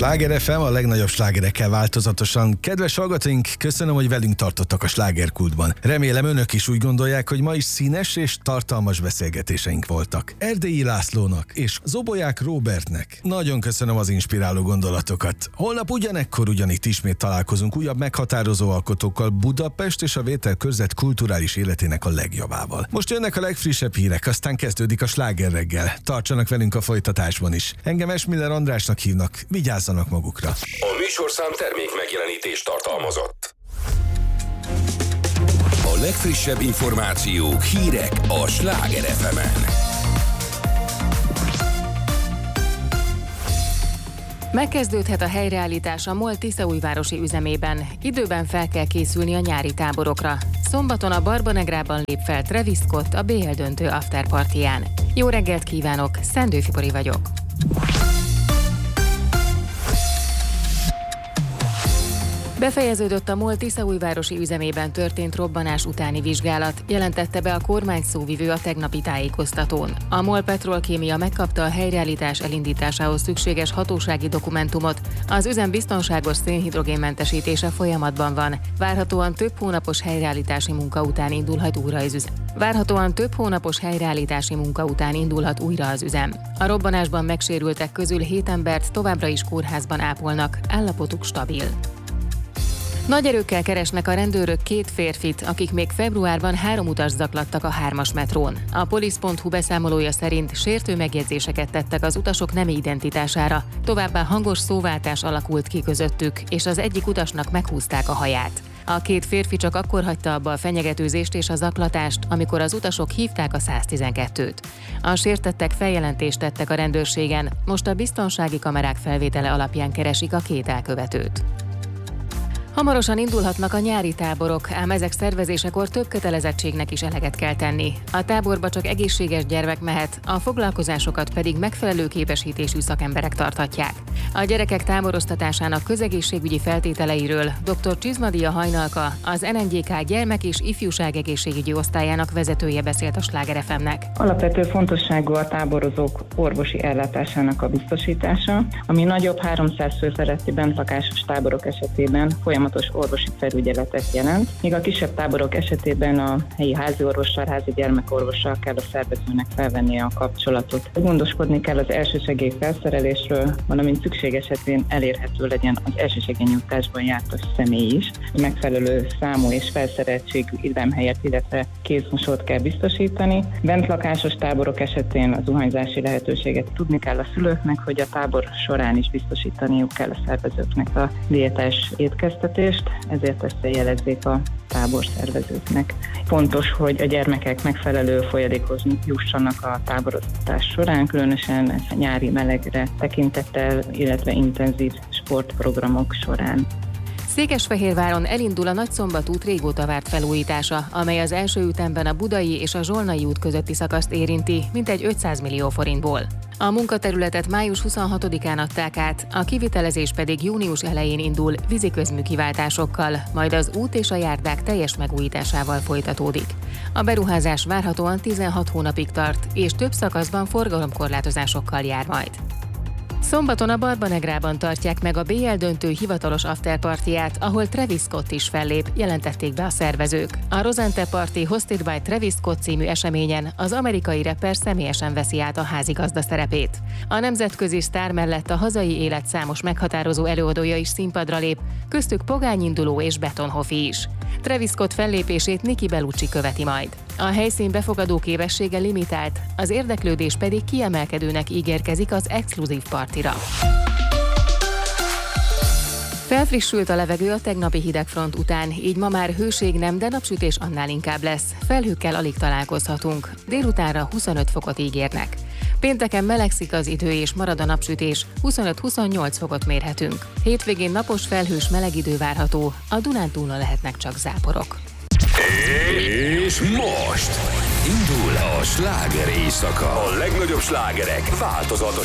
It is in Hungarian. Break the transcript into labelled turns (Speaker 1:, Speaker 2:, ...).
Speaker 1: Sláger FM, a legnagyobb slágerekkel változatosan. Kedves hallgatóink, köszönöm, hogy velünk tartottak a slágerkultban. Remélem önök is úgy gondolják, hogy ma is színes és tartalmas beszélgetéseink voltak. Erdélyi Lászlónak és Zobolyák Róbertnek nagyon köszönöm az inspiráló gondolatokat. Holnap ugyanekkor ugyanitt ismét találkozunk újabb meghatározó alkotókkal Budapest és a Vételkörzet kulturális életének a legjavával. Most jönnek a legfrissebb hírek, aztán kezdődik a sláger reggel. Tartsanak velünk a folytatásban is. Engem Esmiller Andrásnak hívnak, vigyázzanak magukra.
Speaker 2: A műsorszám termék megjelenítést tartalmazott. A legfrissebb információk, hírek a Sláger FM-en.
Speaker 3: Megkezdődhet a helyreállítás a MOL tiszaújvárosi üzemében. Időben fel kell készülni a nyári táborokra. Szombaton a Barbanegrában lép fel Travis Scott a BL döntő afterpartyján. Jó reggelt kívánok, Szendő Fibori vagyok. Befejeződött a MOL tiszaújvárosi üzemében történt robbanás utáni vizsgálat, jelentette be a kormány szóvivő a tegnapi tájékoztatón. A MOL Petrolkémia megkapta a helyreállítás elindításához szükséges hatósági dokumentumot, az üzem biztonságos szénhidrogénmentesítése folyamatban van. Várhatóan több hónapos helyreállítási munka után indulhat újra az üzem. A robbanásban megsérültek közül 7 embert továbbra is kórházban ápolnak, állapotuk stabil. Nagy erőkkel keresnek a rendőrök 2 férfit, akik még februárban 3 utast zaklattak a 3-as metrón. A polisz.hu beszámolója szerint sértő megjegyzéseket tettek az utasok nemi identitására, továbbá hangos szóváltás alakult ki közöttük, és az egyik utasnak meghúzták a haját. A 2 férfi csak akkor hagyta abba a fenyegetőzést és a zaklatást, amikor az utasok hívták a 112-t. A sértettek feljelentést tettek a rendőrségen, most a biztonsági kamerák felvétele alapján keresik a 2 elkövetőt. Hamarosan indulhatnak a nyári táborok, ám ezek szervezésekor több kötelezettségnek is eleget kell tenni. A táborba csak egészséges gyermek mehet, a foglalkozásokat pedig megfelelő képesítésű szakemberek tarthatják. A gyerekek táboroztatásának közegészségügyi feltételeiről dr. Csizmadia Hajnalka, az NNGK gyermek- és ifjúságegészségügyi osztályának vezetője beszélt a Sláger FM-nek.
Speaker 4: Alapvető fontosságú a táborozók orvosi ellátásának a biztosítása, ami nagyobb 300 fő feletti bentlakásos táborok esetében folyamatos orvosi felügyeletet jelent, míg a kisebb táborok esetében a helyi háziorvossal, házi gyermekorvossal kell a szervezőnek felvennie a kapcsolatot. Gondoskodni kell az elsősegély felszerelésről, valamint szükség esetén elérhető legyen az elsősegélynyújtásban jártas személy is. Megfelelő számú és felszereltségű illemhelyet, illetve kézmosót kell biztosítani. Bentlakásos táborok esetén a zuhanyzási lehetőséget tudni kell a szülőknek, hogy a tábor során is biztosítaniuk kell a szervezőknek a diétás étkeztetést, ezért ezt jelezzék a táborszervezőknek. Fontos, hogy a gyermekek megfelelő folyadékhoz jussanak a táboroztatás során, különösen a nyári melegre tekintettel, illetve intenzív sportprogramok során.
Speaker 3: Székesfehérváron elindul a Nagyszombat út régóta várt felújítása, amely az első ütemben a Budai és a Zsolnai út közötti szakaszt érinti, mintegy 500 millió forintból. A munkaterületet május 26-án adták át, a kivitelezés pedig június elején indul víziközmű kiváltásokkal, majd az út és a járdák teljes megújításával folytatódik. A beruházás várhatóan 16 hónapig tart, és több szakaszban forgalomkorlátozásokkal jár majd. Szombaton a Barbanegrában tartják meg a BL döntő hivatalos afterpartyját, ahol Travis Scott is fellép, jelentették be a szervezők. A Rosente Party Hosted by Travis Scott című eseményen az amerikai rapper személyesen veszi át a házigazda szerepét. A nemzetközi sztár mellett a hazai élet számos meghatározó előadója is színpadra lép, köztük Pogány Induló és Betonhoffi is. Travis Scott fellépését Niki Bellucci követi majd. A helyszín befogadó képessége limitált, az érdeklődés pedig kiemelkedőnek ígérkezik az exkluzív partira. Felfrissült a levegő a tegnapi hidegfront után, így ma már hőség nem, de napsütés annál inkább lesz. Felhőkkel alig találkozhatunk, délutánra 25 fokot ígérnek. Pénteken melegszik az idő és marad a napsütés, 25-28 fokot mérhetünk. Hétvégén napos felhős meleg idő várható, a Dunántúlon lehetnek csak záporok.
Speaker 2: És most indul a sláger éjszaka. A legnagyobb slágerek változatosan.